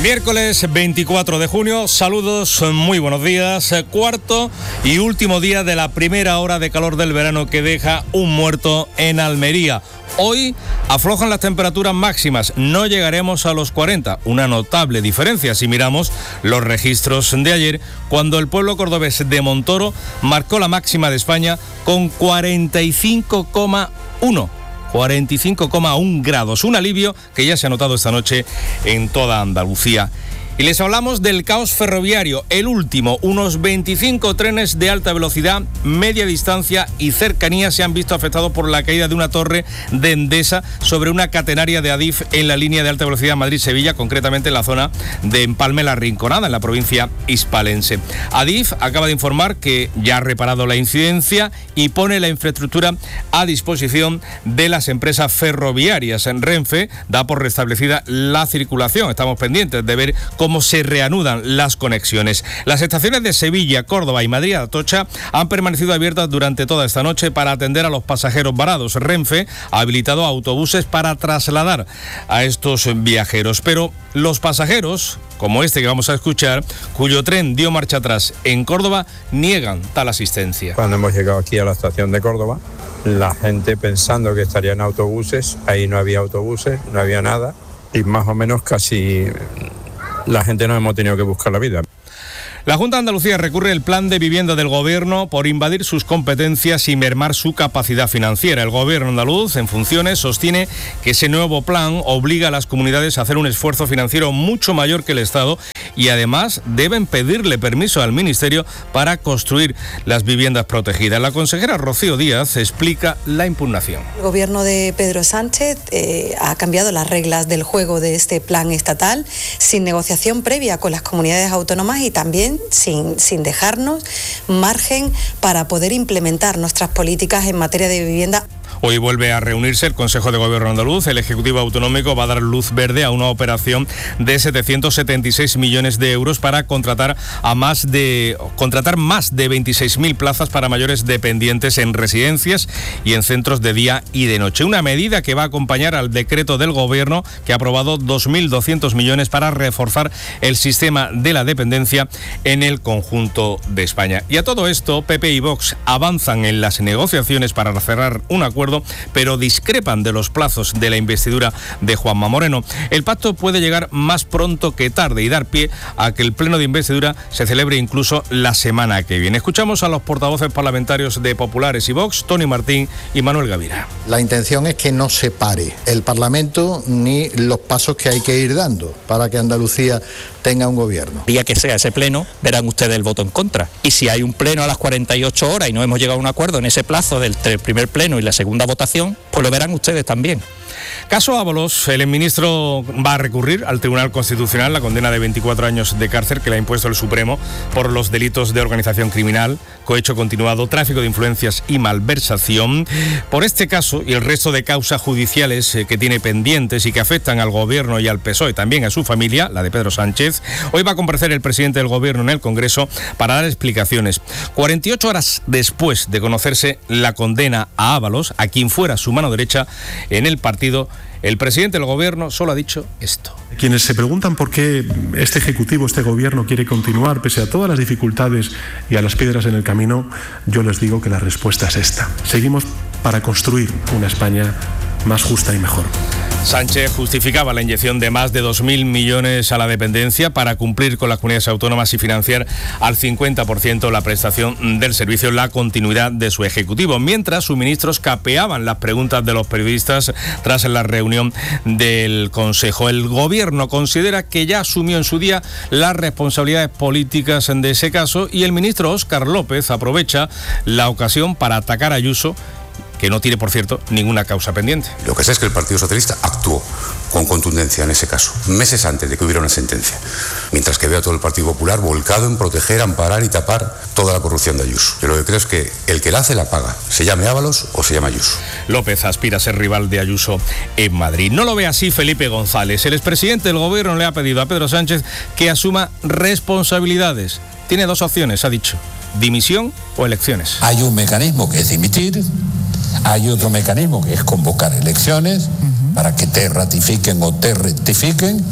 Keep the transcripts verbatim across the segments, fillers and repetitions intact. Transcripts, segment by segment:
Miércoles veinticuatro de junio, saludos, muy buenos días. Cuarto y último día de la primera hora de calor del verano que deja un muerto en Almería. Hoy aflojan las temperaturas máximas, no llegaremos a los cuarenta, una notable diferencia si miramos los registros de ayer, cuando el pueblo cordobés de Montoro marcó la máxima de España con cuarenta y cinco coma uno. cuarenta y cinco coma uno grados, un alivio que ya se ha notado esta noche en toda Andalucía. Y les hablamos del caos ferroviario, el último, unos veinticinco trenes de alta velocidad, media distancia y cercanía se han visto afectados por la caída de una torre de Endesa sobre una catenaria de Adif en la línea de alta velocidad Madrid-Sevilla, concretamente en la zona de Empalme La Rinconada, en la provincia hispalense. Adif acaba de informar que ya ha reparado la incidencia y pone la infraestructura a disposición de las empresas ferroviarias. En Renfe da por restablecida la circulación. Estamos pendientes de ver cómo cómo se reanudan las conexiones. Las estaciones de Sevilla, Córdoba y Madrid-Atocha han permanecido abiertas durante toda esta noche para atender a los pasajeros varados. Renfe ha habilitado autobuses para trasladar a estos viajeros, pero los pasajeros, como este que vamos a escuchar, cuyo tren dio marcha atrás en Córdoba, niegan tal asistencia. Cuando hemos llegado aquí a la estación de Córdoba, la gente pensando que estarían autobuses, ahí no había autobuses, no había nada, y más o menos casi la gente nos hemos tenido que buscar la vida. La Junta de Andalucía recurre al plan de vivienda del Gobierno por invadir sus competencias y mermar su capacidad financiera. El Gobierno andaluz, en funciones, sostiene que ese nuevo plan obliga a las comunidades a hacer un esfuerzo financiero mucho mayor que el Estado y además deben pedirle permiso al Ministerio para construir las viviendas protegidas. La consejera Rocío Díaz explica la impugnación. El Gobierno de Pedro Sánchez eh, ha cambiado las reglas del juego de este plan estatal sin negociación previa con las comunidades autónomas y también Sin, sin dejarnos margen para poder implementar nuestras políticas en materia de vivienda. Hoy vuelve a reunirse el Consejo de Gobierno andaluz. El Ejecutivo Autonómico va a dar luz verde a una operación de setecientos setenta y seis millones de euros para contratar a más de contratar más de veintiséis mil plazas para mayores dependientes en residencias y en centros de día y de noche. Una medida que va a acompañar al decreto del Gobierno que ha aprobado dos mil doscientos millones para reforzar el sistema de la dependencia en el conjunto de España. Y a todo esto, P P y Vox avanzan en las negociaciones para cerrar un acuerdo, pero discrepan de los plazos de la investidura de Juanma Moreno. El pacto puede llegar más pronto que tarde y dar pie a que el pleno de investidura se celebre incluso la semana que viene. Escuchamos a los portavoces parlamentarios de Populares y Vox, Tony Martín y Manuel Gavira. La intención es que no se pare el Parlamento ni los pasos que hay que ir dando para que Andalucía tenga un gobierno. El día que sea ese pleno, verán ustedes el voto en contra. Y si hay un pleno a las cuarenta y ocho horas y no hemos llegado a un acuerdo en ese plazo del primer pleno y la segunda votación, pues lo verán ustedes también. Caso Ábalos, el ministro va a recurrir al Tribunal Constitucional la condena de veinticuatro años de cárcel que le ha impuesto el Supremo por los delitos de organización criminal, cohecho continuado, tráfico de influencias y malversación. Por este caso y el resto de causas judiciales que tiene pendientes y que afectan al Gobierno y al P S O E, también a su familia, la de Pedro Sánchez, hoy va a comparecer el presidente del Gobierno en el Congreso para dar explicaciones. cuarenta y ocho horas después de conocerse la condena a Ábalos, a quien fuera su mano derecha en el partido, el presidente del Gobierno solo ha dicho esto. Quienes se preguntan por qué este Ejecutivo, este Gobierno quiere continuar pese a todas las dificultades y a las piedras en el camino, yo les digo que la respuesta es esta. Seguimos para construir una España más justa y mejor. Sánchez justificaba la inyección de más de dos mil millones a la dependencia para cumplir con las comunidades autónomas y financiar al cincuenta por ciento la prestación del servicio, la continuidad de su ejecutivo, mientras sus ministros capeaban las preguntas de los periodistas tras la reunión del Consejo. El Gobierno considera que ya asumió en su día las responsabilidades políticas de ese caso y el ministro Óscar López aprovecha la ocasión para atacar a Ayuso, que no tiene, por cierto, ninguna causa pendiente. Lo que sé es que el Partido Socialista actuó con contundencia en ese caso, meses antes de que hubiera una sentencia, mientras que veo a todo el Partido Popular volcado en proteger, amparar y tapar toda la corrupción de Ayuso. Yo lo que creo es que el que la hace la paga, se llame Ábalos o se llame Ayuso. López aspira a ser rival de Ayuso en Madrid. No lo ve así Felipe González. El expresidente del Gobierno le ha pedido a Pedro Sánchez que asuma responsabilidades. Tiene dos opciones, ha dicho: dimisión o elecciones. Hay un mecanismo que es dimitir. Hay otro mecanismo que es convocar elecciones uh-huh. para que te ratifiquen o te rectifiquen.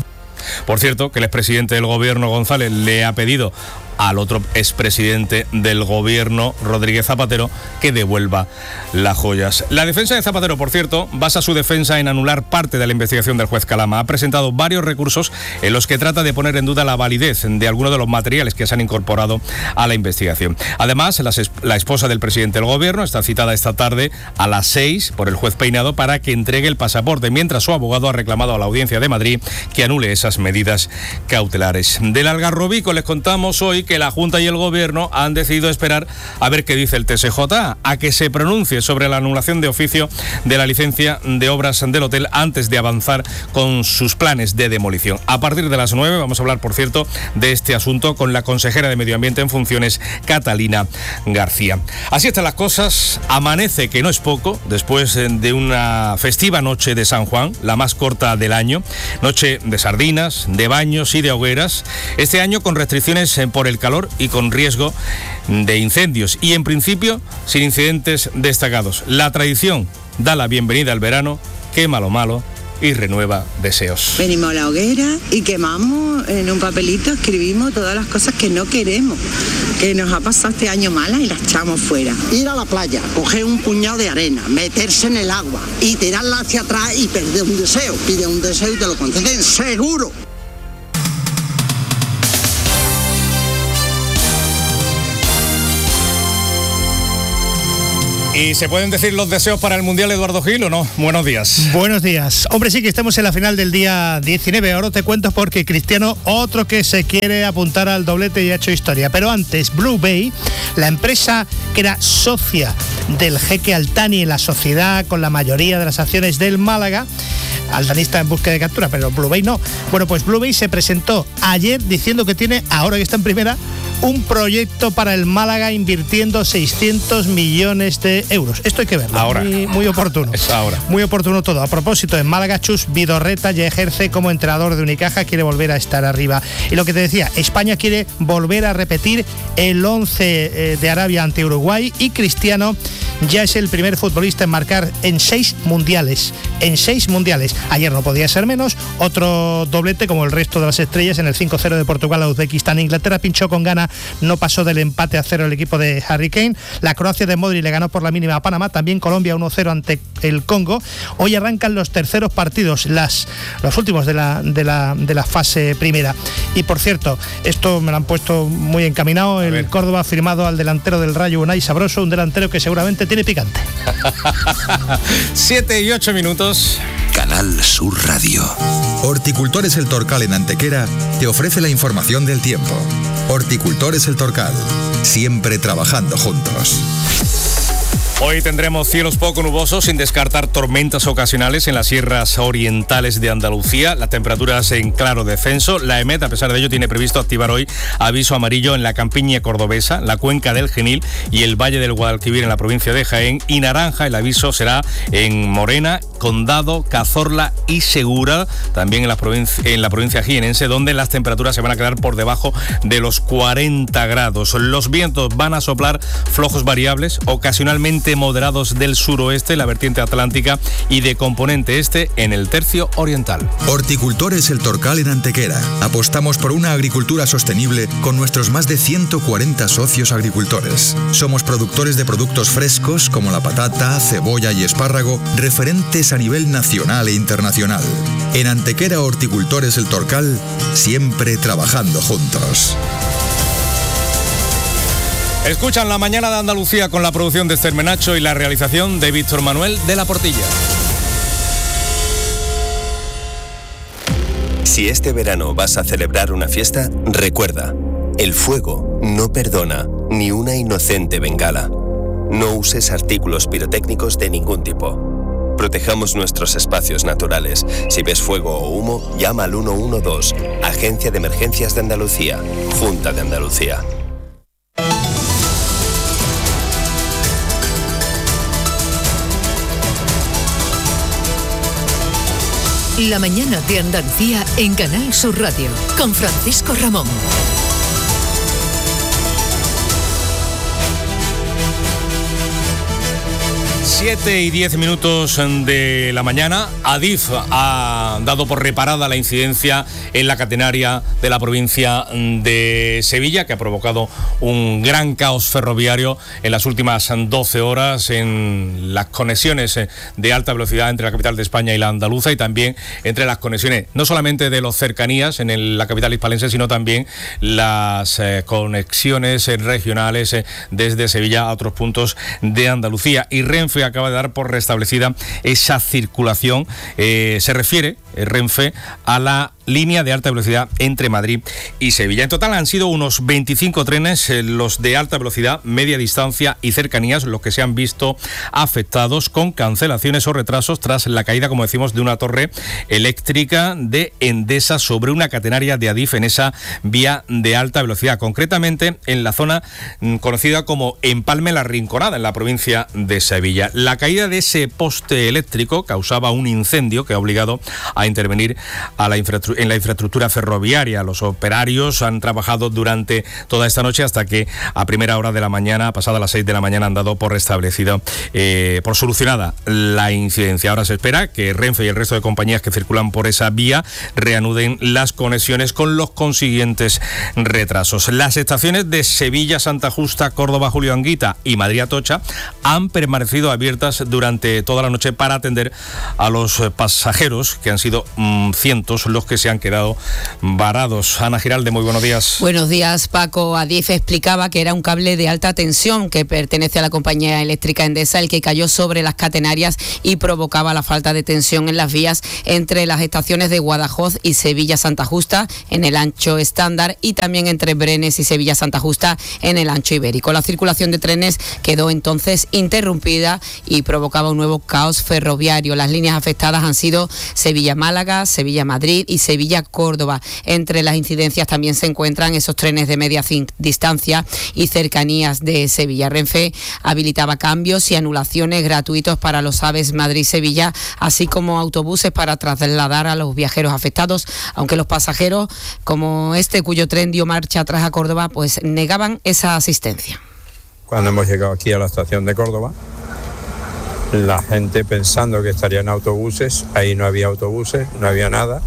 Por cierto, que el expresidente del gobierno, González, le ha pedido al otro expresidente del gobierno, Rodríguez Zapatero, que devuelva las joyas. La defensa de Zapatero, por cierto, basa su defensa en anular parte de la investigación del juez Calama. Ha presentado varios recursos en los que trata de poner en duda la validez de algunos de los materiales que se han incorporado a la investigación. Además, la, la esposa del presidente del gobierno está citada esta tarde a las seis por el juez Peinado para que entregue el pasaporte, mientras su abogado ha reclamado a la Audiencia de Madrid que anule esas medidas cautelares. Del Algarrobico les contamos hoy que la Junta y el Gobierno han decidido esperar a ver qué dice el T S J A, a que se pronuncie sobre la anulación de oficio de la licencia de obras del hotel antes de avanzar con sus planes de demolición. A partir de las nueve vamos a hablar, por cierto, de este asunto con la consejera de Medio Ambiente en funciones, Catalina García. Así están las cosas. Amanece, que no es poco, después de una festiva noche de San Juan, la más corta del año, noche de sardinas, de baños y de hogueras, este año con restricciones por el calor y con riesgo de incendios y en principio sin incidentes destacados. La tradición da la bienvenida al verano, quema lo malo y renueva deseos. Venimos a la hoguera y quemamos en un papelito, escribimos todas las cosas que no queremos, que nos ha pasado este año malas y las echamos fuera. Ir a la playa, coger un puñado de arena, meterse en el agua y tirarla hacia atrás y perder un deseo. Pide un deseo y te lo conceden seguro. ¿Y se pueden decir los deseos para el Mundial, Eduardo Gil, o no? Buenos días. Buenos días. Hombre, sí que estamos en la final del día diecinueve. Ahora te cuento porque Cristiano, otro que se quiere apuntar al doblete y ha hecho historia. Pero antes, Blue Bay, la empresa que era socia del jeque Altani en la sociedad con la mayoría de las acciones del Málaga, altanista en búsqueda de captura, pero Blue Bay no. Bueno, pues Blue Bay se presentó ayer diciendo que tiene, ahora que está en primera, un proyecto para el Málaga invirtiendo seiscientos millones de euros. Esto hay que verlo. Ahora. Muy, muy oportuno. Es ahora. Muy oportuno todo. A propósito, en Málaga, Chus Vidorreta ya ejerce como entrenador de Unicaja, quiere volver a estar arriba. Y lo que te decía, España quiere volver a repetir el once de Arabia ante Uruguay y Cristiano ya es el primer futbolista en marcar en seis mundiales. En seis mundiales. Ayer no podía ser menos. Otro doblete como el resto de las estrellas en el cinco cero de Portugal a Uzbekistán. Inglaterra pinchó con gana, no pasó del empate a cero el equipo de Harry Kane. La Croacia de Modric le ganó por la mínima a Panamá. También Colombia uno cero ante el Congo. Hoy arrancan los terceros partidos, las, los últimos de la, de, la, de la fase primera. Y por cierto, esto me lo han puesto muy encaminado. El Córdoba ha firmado al delantero del Rayo, Unai Sabroso, un delantero que seguramente tiene picante. Siete y ocho minutos. Canal Sur Radio. Horticultores El Torcal en Antequera te ofrece la información del tiempo. Horticultores El Torcal, siempre trabajando juntos. Hoy tendremos cielos poco nubosos, sin descartar tormentas ocasionales en las sierras orientales de Andalucía. Las temperaturas en claro descenso. La EMET, a pesar de ello, tiene previsto activar hoy aviso amarillo en la campiña cordobesa, la cuenca del Genil y el valle del Guadalquivir en la provincia de Jaén. Y naranja, el aviso será en Morena, Condado, Cazorla y Segura, también en la provincia, en la provincia jienense, donde las temperaturas se van a quedar por debajo de los cuarenta grados. Los vientos van a soplar flojos variables, ocasionalmente moderados del suroeste, la vertiente atlántica y de componente este en el tercio oriental. Horticultores El Torcal en Antequera. Apostamos por una agricultura sostenible con nuestros más de ciento cuarenta socios agricultores. Somos productores de productos frescos como la patata, cebolla y espárrago, referentes a nivel nacional e internacional. En Antequera, Horticultores El Torcal, siempre trabajando juntos. Escuchan La Mañana de Andalucía con la producción de Esther Menacho y la realización de Víctor Manuel de la Portilla. Si este verano vas a celebrar una fiesta, recuerda, el fuego no perdona ni una inocente bengala. No uses artículos pirotécnicos de ningún tipo. Protejamos nuestros espacios naturales. Si ves fuego o humo, llama al uno uno dos, Agencia de Emergencias de Andalucía, Junta de Andalucía. La mañana de Andalucía en Canal Sur Radio, con Francisco Ramón. siete y diez minutos de la mañana. Adif ha dado por reparada la incidencia en la catenaria de la provincia de Sevilla, que ha provocado un gran caos ferroviario en las últimas doce horas en las conexiones de alta velocidad entre la capital de España y la andaluza, y también entre las conexiones no solamente de los cercanías en el, la capital hispalense, sino también las eh, conexiones eh, regionales eh, desde Sevilla a otros puntos de Andalucía. Y Renfe acaba de dar por restablecida esa circulación. Eh, se refiere eh, Renfe a la línea de alta velocidad entre Madrid y Sevilla. En total han sido unos veinticinco trenes, eh, los de alta velocidad, media distancia y cercanías, los que se han visto afectados con cancelaciones o retrasos tras la caída, como decimos, de una torre eléctrica de Endesa sobre una catenaria de Adif en esa vía de alta velocidad, concretamente en la zona mm, conocida como Empalme La Rinconada, en la provincia de Sevilla. La caída de ese poste eléctrico causaba un incendio que ha obligado a intervenir a la infraestructura en la infraestructura ferroviaria. Los operarios han trabajado durante toda esta noche hasta que a primera hora de la mañana, pasada las seis de la mañana, han dado por restablecida, eh, por solucionada la incidencia. Ahora se espera que Renfe y el resto de compañías que circulan por esa vía reanuden las conexiones con los consiguientes retrasos. Las estaciones de Sevilla, Santa Justa, Córdoba, Julio Anguita y Madrid Atocha han permanecido abiertas durante toda la noche para atender a los pasajeros, que han sido mmm, cientos los que se han quedado varados. Ana Giralde, muy buenos días. Buenos días, Paco. Adif explicaba que era un cable de alta tensión que pertenece a la compañía eléctrica Endesa el que cayó sobre las catenarias y provocaba la falta de tensión en las vías entre las estaciones de Guadajoz y Sevilla Santa Justa en el ancho estándar, y también entre Brenes y Sevilla Santa Justa en el ancho ibérico. La circulación de trenes quedó entonces interrumpida y provocaba un nuevo caos ferroviario. Las líneas afectadas han sido Sevilla-Málaga, Sevilla-Madrid y Sevilla-Córdoba. Entre las incidencias también se encuentran esos trenes de media distancia y cercanías de Sevilla. Renfe habilitaba cambios y anulaciones gratuitos para los AVEs Madrid-Sevilla, así como autobuses para trasladar a los viajeros afectados, aunque los pasajeros, como este cuyo tren dio marcha atrás a Córdoba, pues negaban esa asistencia. Cuando hemos llegado aquí a la estación de Córdoba, la gente pensando que estarían autobuses, ahí no había autobuses, no había nada,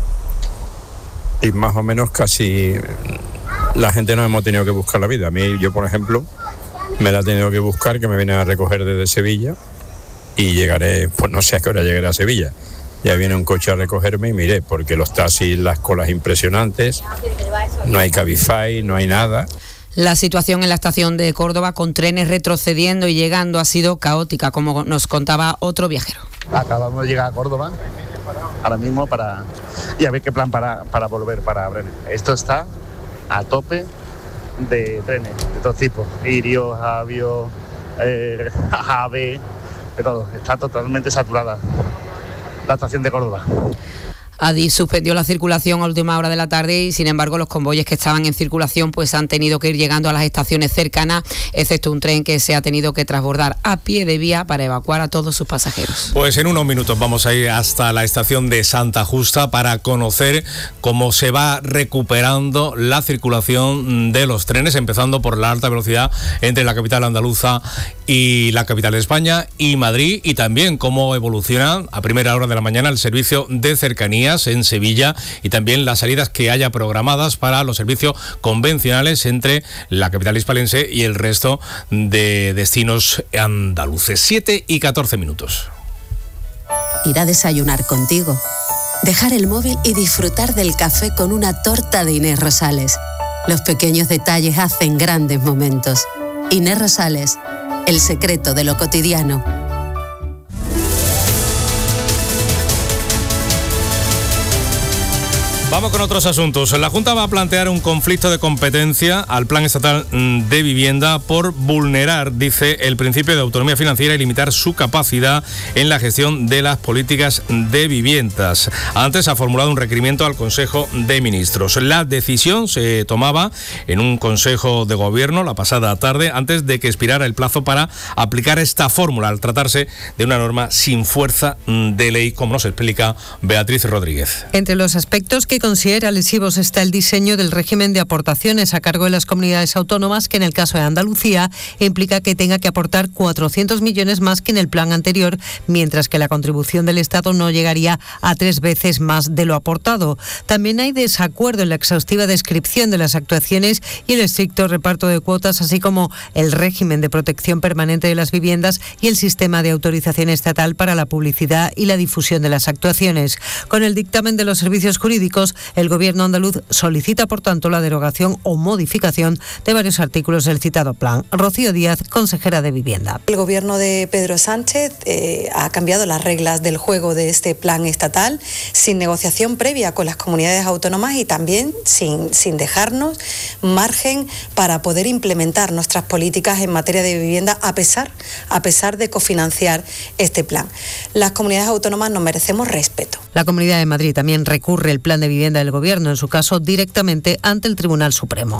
y más o menos casi la gente nos hemos tenido que buscar la vida. A mí, yo por ejemplo, me la he tenido que buscar, que me vienen a recoger desde Sevilla, y llegaré, pues no sé a qué hora llegaré a Sevilla. Ya viene un coche a recogerme y miré, porque los taxis, las colas impresionantes, no hay Cabify, no hay nada. La situación en la estación de Córdoba, con trenes retrocediendo y llegando, ha sido caótica, como nos contaba otro viajero. Acabamos de llegar a Córdoba ahora mismo para y a ver qué plan para, para volver para Brenes. Esto está a tope de trenes de todo tipo, Irio, Avio, eh, Ave, de todo. Está totalmente saturada la estación de Córdoba. Adif suspendió la circulación a última hora de la tarde y, sin embargo, los convoyes que estaban en circulación pues han tenido que ir llegando a las estaciones cercanas, excepto un tren que se ha tenido que transbordar a pie de vía para evacuar a todos sus pasajeros. Pues en unos minutos vamos a ir hasta la estación de Santa Justa para conocer cómo se va recuperando la circulación de los trenes, empezando por la alta velocidad entre la capital andaluza y la capital de España y Madrid, y también cómo evoluciona a primera hora de la mañana el servicio de cercanías en Sevilla, y también las salidas que haya programadas para los servicios convencionales entre la capital hispalense y el resto de destinos andaluces. siete y catorce minutos. Ir a desayunar contigo, dejar el móvil y disfrutar del café con una torta de Inés Rosales. Los pequeños detalles hacen grandes momentos. Inés Rosales, el secreto de lo cotidiano. Vamos con otros asuntos. La Junta va a plantear un conflicto de competencia al Plan Estatal de Vivienda por vulnerar, dice, el principio de autonomía financiera y limitar su capacidad en la gestión de las políticas de viviendas. Antes ha formulado un requerimiento al Consejo de Ministros. La decisión se tomaba en un Consejo de Gobierno la pasada tarde, antes de que expirara el plazo para aplicar esta fórmula, al tratarse de una norma sin fuerza de ley, como nos explica Beatriz Rodríguez. Entre los aspectos que considera lesivos está el diseño del régimen de aportaciones a cargo de las comunidades autónomas, que en el caso de Andalucía implica que tenga que aportar cuatrocientos millones más que en el plan anterior, mientras que la contribución del Estado no llegaría a tres veces más de lo aportado. También hay desacuerdo en la exhaustiva descripción de las actuaciones y el estricto reparto de cuotas, así como el régimen de protección permanente de las viviendas y el sistema de autorización estatal para la publicidad y la difusión de las actuaciones. Con el dictamen de los servicios jurídicos, el Gobierno andaluz solicita, por tanto, la derogación o modificación de varios artículos del citado plan. Rocío Díaz, consejera de Vivienda. El Gobierno de Pedro Sánchez eh, ha cambiado las reglas del juego de este plan estatal sin negociación previa con las comunidades autónomas y también sin, sin dejarnos margen para poder implementar nuestras políticas en materia de vivienda a pesar, a pesar de cofinanciar este plan. Las comunidades autónomas nos merecemos respeto. La Comunidad de Madrid también recurre el plan de vivienda del Gobierno, en su caso directamente ante el Tribunal Supremo.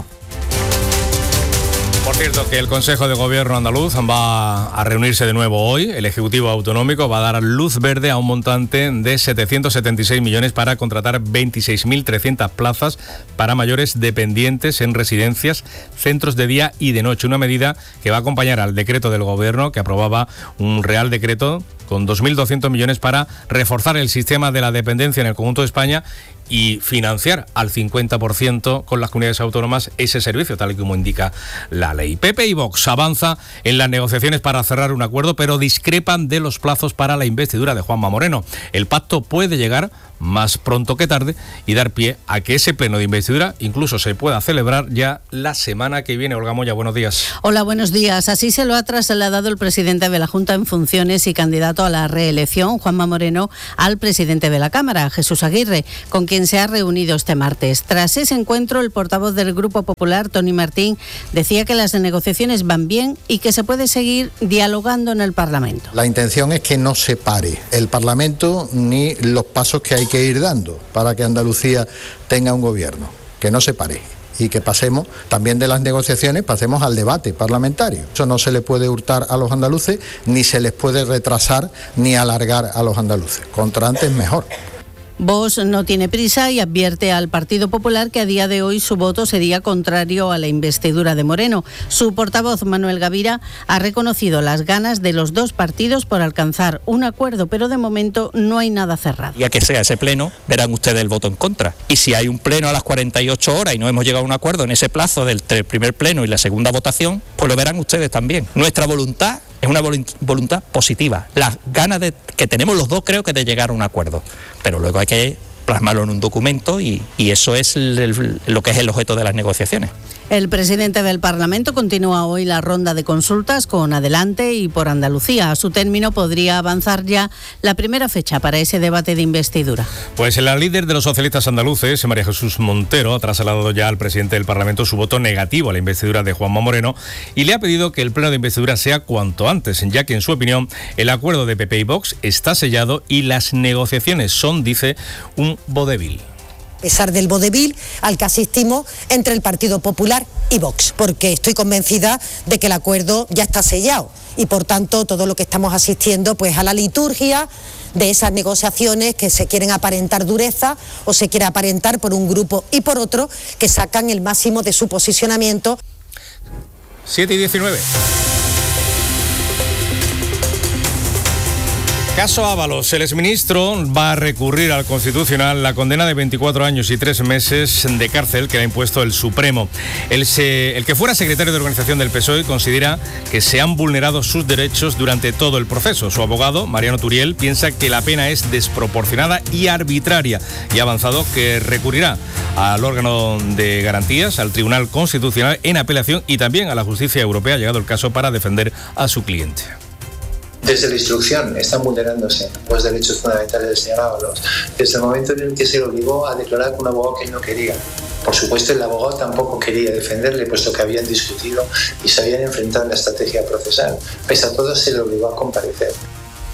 Por cierto, que el Consejo de Gobierno andaluz va a reunirse de nuevo hoy. El Ejecutivo Autonómico va a dar luz verde a un montante de setecientos setenta y seis millones para contratar veintiséis mil trescientas plazas para mayores dependientes en residencias, centros de día y de noche. Una medida que va a acompañar al decreto del Gobierno, que aprobaba un Real Decreto con dos mil doscientos millones para reforzar el sistema de la dependencia en el conjunto de España y financiar al cincuenta por ciento con las comunidades autónomas ese servicio, tal y como indica la ley. P P y Vox avanza en las negociaciones para cerrar un acuerdo, pero discrepan de los plazos para la investidura de Juanma Moreno. El pacto puede llegar más pronto que tarde y dar pie a que ese pleno de investidura incluso se pueda celebrar ya la semana que viene. Olga Moya, buenos días. Hola, buenos días. Así se lo ha trasladado el presidente de la Junta en funciones y candidato a la reelección, Juanma Moreno, al presidente de la Cámara, Jesús Aguirre, con quien se ha reunido este martes. Tras ese encuentro, el portavoz del Grupo Popular, Toni Martín, decía que las negociaciones van bien y que se puede seguir dialogando en el Parlamento. La intención es que no se pare el Parlamento ni los pasos que hay que ir dando para que Andalucía tenga un gobierno, que no se pare y que pasemos también de las negociaciones, pasemos al debate parlamentario. Eso no se le puede hurtar a los andaluces, ni se les puede retrasar ni alargar a los andaluces. Contra antes mejor. Vox no tiene prisa y advierte al Partido Popular que a día de hoy su voto sería contrario a la investidura de Moreno. Su portavoz, Manuel Gavira, ha reconocido las ganas de los dos partidos por alcanzar un acuerdo, pero de momento no hay nada cerrado. Ya que sea ese pleno, verán ustedes el voto en contra. Y si hay un pleno a las cuarenta y ocho horas y no hemos llegado a un acuerdo en ese plazo del primer pleno y la segunda votación, pues lo verán ustedes también. Nuestra voluntad es una voluntad positiva. Las ganas de, que tenemos los dos, creo que de llegar a un acuerdo. Pero luego hay que plasmarlo en un documento y, y eso es el, el, lo que es el objeto de las negociaciones. El presidente del Parlamento continúa hoy la ronda de consultas con Adelante y por Andalucía. A su término podría avanzar ya la primera fecha para ese debate de investidura. Pues la líder de los socialistas andaluces, María Jesús Montero, ha trasladado ya al presidente del Parlamento su voto negativo a la investidura de Juanma Moreno y le ha pedido que el pleno de investidura sea cuanto antes, ya que en su opinión el acuerdo de P P y Vox está sellado y las negociaciones son, dice, un vodevil. A pesar del vodevil al que asistimos entre el Partido Popular y Vox, porque estoy convencida de que el acuerdo ya está sellado y por tanto todo lo que estamos asistiendo pues a la liturgia de esas negociaciones que se quieren aparentar dureza o se quiere aparentar por un grupo y por otro que sacan el máximo de su posicionamiento. siete y diecinueve. Caso Ábalos. El exministro va a recurrir al Constitucional la condena de veinticuatro años y tres meses de cárcel que le ha impuesto el Supremo. El, se, el que fuera secretario de organización del P S O E considera que se han vulnerado sus derechos durante todo el proceso. Su abogado, Mariano Turiel, piensa que la pena es desproporcionada y arbitraria y ha avanzado que recurrirá al órgano de garantías, al Tribunal Constitucional en apelación y también a la justicia europea, ha llegado el caso para defender a su cliente. Desde la instrucción están vulnerándose los derechos fundamentales del señor Ábalos. Desde el momento en el que se le obligó a declarar con un abogado que él no quería. Por supuesto, el abogado tampoco quería defenderle, puesto que habían discutido y se habían enfrentado en la estrategia procesal. Pese a todo, se le obligó a comparecer.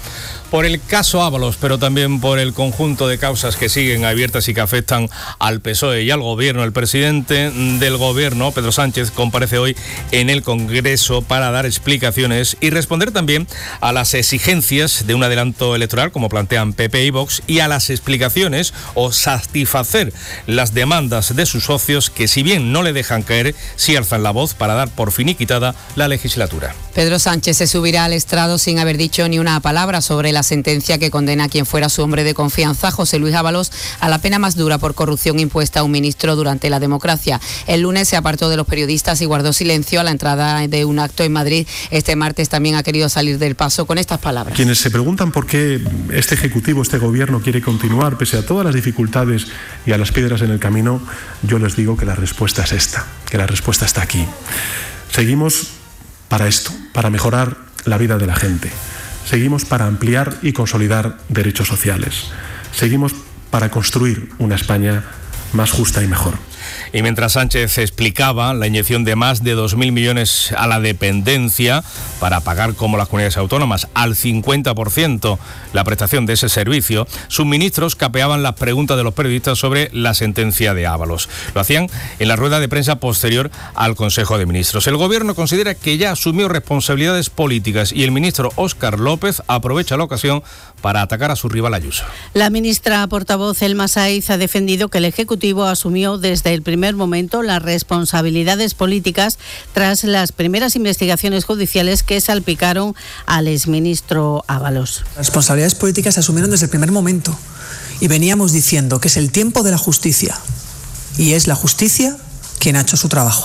por el caso Ábalos, pero también por el conjunto de causas que siguen abiertas y que afectan al P S O E y al Gobierno. El presidente del Gobierno, Pedro Sánchez, comparece hoy en el Congreso para dar explicaciones y responder también a las exigencias de un adelanto electoral, como plantean P P y Vox, y a las explicaciones o satisfacer las demandas de sus socios que, si bien no le dejan caer, sí alzan la voz para dar por finiquitada la legislatura. Pedro Sánchez se subirá al estrado sin haber dicho ni una palabra sobre la sentencia que condena a quien fuera su hombre de confianza, José Luis Ábalos, a la pena más dura por corrupción impuesta a un ministro durante la democracia. El lunes se apartó de los periodistas y guardó silencio a la entrada de un acto en Madrid. Este martes también ha querido salir del paso con estas palabras. Quienes se preguntan por qué este Ejecutivo, este Gobierno quiere continuar pese a todas las dificultades y a las piedras en el camino, yo les digo que la respuesta es esta, que la respuesta está aquí. Seguimos para esto, para mejorar la vida de la gente. Seguimos para ampliar y consolidar derechos sociales. Seguimos para construir una España más justa y mejor. Y mientras Sánchez explicaba la inyección de más de dos mil millones a la dependencia para pagar, como las comunidades autónomas, al cincuenta por ciento la prestación de ese servicio, sus ministros capeaban las preguntas de los periodistas sobre la sentencia de Ábalos. Lo hacían en la rueda de prensa posterior al Consejo de Ministros. El Gobierno considera que ya asumió responsabilidades políticas y el ministro Óscar López aprovecha la ocasión para atacar a su rival Ayuso. La ministra portavoz Elma Sáiz ha defendido que el Ejecutivo asumió desde el primer momento las responsabilidades políticas tras las primeras investigaciones judiciales que salpicaron al exministro Ábalos. Las responsabilidades políticas se asumieron desde el primer momento y veníamos diciendo que es el tiempo de la justicia y es la justicia quien ha hecho su trabajo.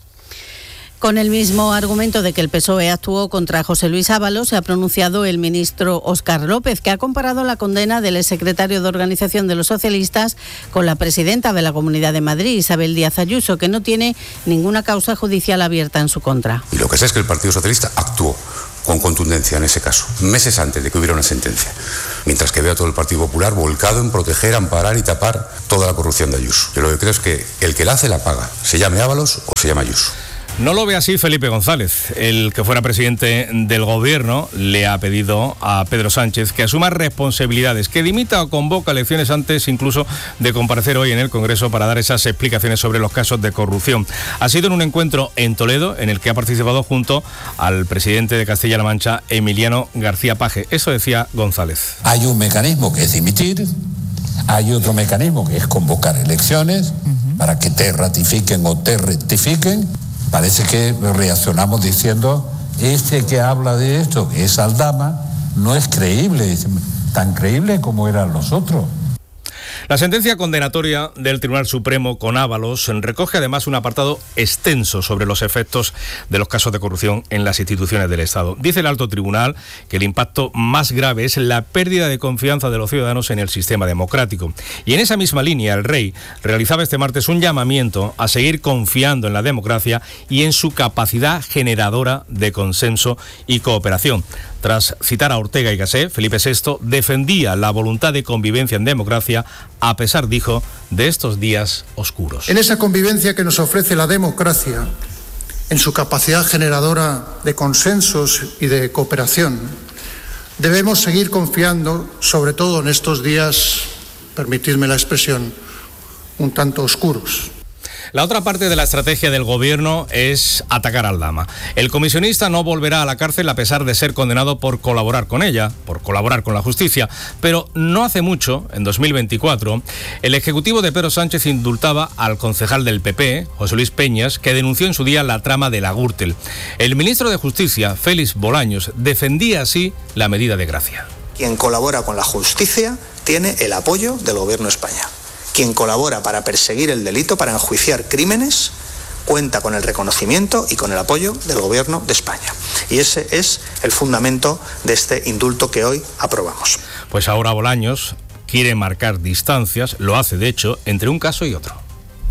Con el mismo argumento de que el P S O E actuó contra José Luis Ábalos, se ha pronunciado el ministro Óscar López, que ha comparado la condena del exsecretario de Organización de los Socialistas con la presidenta de la Comunidad de Madrid, Isabel Díaz Ayuso, que no tiene ninguna causa judicial abierta en su contra. Y lo que sé es que el Partido Socialista actuó con contundencia en ese caso, meses antes de que hubiera una sentencia, mientras que veo a todo el Partido Popular volcado en proteger, amparar y tapar toda la corrupción de Ayuso. Yo lo que creo es que el que la hace la paga, se llame Ábalos o se llame Ayuso. No lo ve así Felipe González. El que fuera presidente del Gobierno le ha pedido a Pedro Sánchez que asuma responsabilidades, que dimita o convoca elecciones antes incluso de comparecer hoy en el Congreso para dar esas explicaciones sobre los casos de corrupción. Ha sido en un encuentro en Toledo en el que ha participado junto al presidente de Castilla-La Mancha, Emiliano García Paje. Eso decía González. Hay un mecanismo que es dimitir, hay otro mecanismo que es convocar elecciones uh-huh. para que te ratifiquen o te rectifiquen. Parece que reaccionamos diciendo, este que habla de esto, que es Aldama, no es creíble, tan creíble como eran los otros. La sentencia condenatoria del Tribunal Supremo con Ábalos recoge además un apartado extenso sobre los efectos de los casos de corrupción en las instituciones del Estado. Dice el alto tribunal que el impacto más grave es la pérdida de confianza de los ciudadanos en el sistema democrático. Y en esa misma línea, el rey realizaba este martes un llamamiento a seguir confiando en la democracia y en su capacidad generadora de consenso y cooperación. Tras citar a Ortega y Gasset, Felipe sexto defendía la voluntad de convivencia en democracia, a pesar, dijo, de estos días oscuros. En esa convivencia que nos ofrece la democracia, en su capacidad generadora de consensos y de cooperación, debemos seguir confiando, sobre todo en estos días, permitidme la expresión, un tanto oscuros. La otra parte de la estrategia del Gobierno es atacar a Aldama. El comisionista no volverá a la cárcel a pesar de ser condenado por colaborar con ella, por colaborar con la justicia, pero no hace mucho, en dos mil veinticuatro, el Ejecutivo de Pedro Sánchez indultaba al concejal del P P, José Luis Peñas, que denunció en su día la trama de la Gürtel. El ministro de Justicia, Félix Bolaños, defendía así la medida de gracia. Quien colabora con la justicia tiene el apoyo del Gobierno de España. Quien colabora para perseguir el delito, para enjuiciar crímenes, cuenta con el reconocimiento y con el apoyo del Gobierno de España. Y ese es el fundamento de este indulto que hoy aprobamos. Pues ahora Bolaños quiere marcar distancias, lo hace de hecho, entre un caso y otro.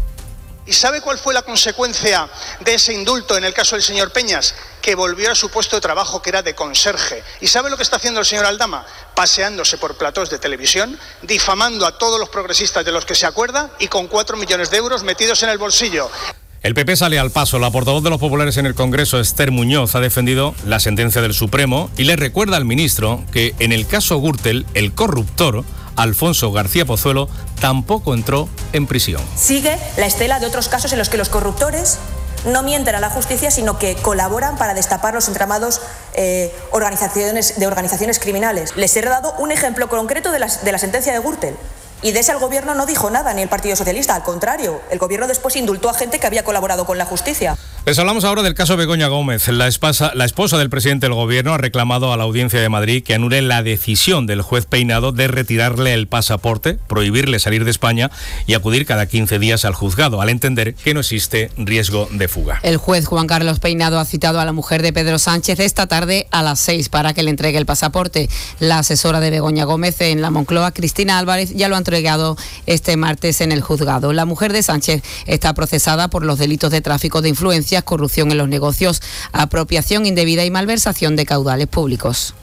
¿Y sabe cuál fue la consecuencia de ese indulto en el caso del señor Peñas? Que volvió a su puesto de trabajo, que era de conserje. ¿Y sabe lo que está haciendo el señor Aldama? Paseándose por platós de televisión, difamando a todos los progresistas de los que se acuerda y con cuatro millones de euros metidos en el bolsillo. El P P sale al paso. La portavoz de los populares en el Congreso, Esther Muñoz, ha defendido la sentencia del Supremo y le recuerda al ministro que en el caso Gürtel, el corruptor, Alfonso García Pozuelo, tampoco entró en prisión. Sigue la estela de otros casos en los que los corruptores no mienten a la justicia, sino que colaboran para destapar los entramados eh, organizaciones, de organizaciones criminales. Les he dado un ejemplo concreto de la, de la sentencia de Gürtel. Y de ese el gobierno no dijo nada, ni el Partido Socialista, al contrario, el gobierno después indultó a gente que había colaborado con la justicia. Les hablamos ahora del caso Begoña Gómez. La esposa, la esposa del presidente del gobierno ha reclamado a la Audiencia de Madrid que anule la decisión del juez Peinado de retirarle el pasaporte, prohibirle salir de España y acudir cada quince días al juzgado, al entender que no existe riesgo de fuga. El juez Juan Carlos Peinado ha citado a la mujer de Pedro Sánchez esta tarde a las seis para que le entregue el pasaporte. La asesora de Begoña Gómez en la Moncloa, Cristina Álvarez, ya lo ha entregado este martes en el juzgado. La mujer de Sánchez está procesada por los delitos de tráfico de influencias, corrupción en los negocios, apropiación indebida y malversación de caudales públicos.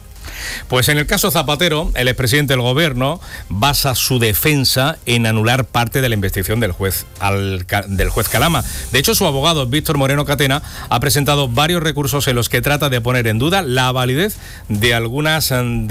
Pues en el caso Zapatero, el expresidente del gobierno basa su defensa en anular parte de la investigación del juez, al, del juez Calama. De hecho, su abogado, Víctor Moreno Catena, ha presentado varios recursos en los que trata de poner en duda la validez de algunas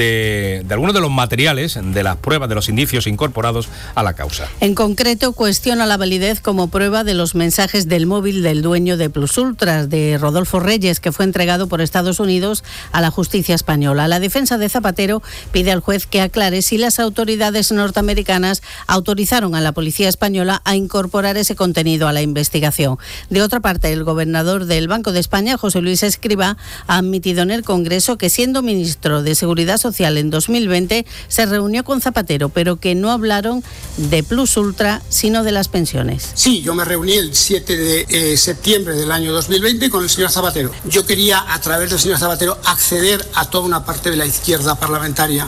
de, de algunos de los materiales, de las pruebas, de los indicios incorporados a la causa. En concreto, cuestiona la validez como prueba de los mensajes del móvil del dueño de Plus Ultras, de Rodolfo Reyes, que fue entregado por Estados Unidos a la justicia española. La defensa de Zapatero pide al juez que aclare si las autoridades norteamericanas autorizaron a la policía española a incorporar ese contenido a la investigación. De otra parte, el gobernador del Banco de España, José Luis Escrivá, ha admitido en el Congreso que, siendo ministro de Seguridad Social en dos mil veinte, se reunió con Zapatero, pero que no hablaron de Plus Ultra, sino de las pensiones. Sí, yo me reuní el siete de eh, septiembre del año dos mil veinte con el señor Zapatero. Yo quería, a través del señor Zapatero, acceder a toda una parte de la izquierda parlamentaria.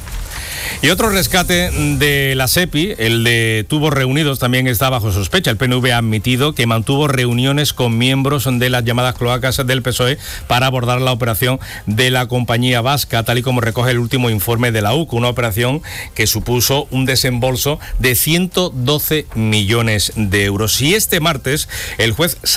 Y otro rescate de la SEPI, el de tubos reunidos, también está bajo sospecha. El P N V ha admitido que mantuvo reuniones con miembros de las llamadas cloacas del P S O E para abordar la operación de la compañía vasca, tal y como recoge el último informe de la U C, una operación que supuso un desembolso de ciento doce millones de euros. Y este martes el juez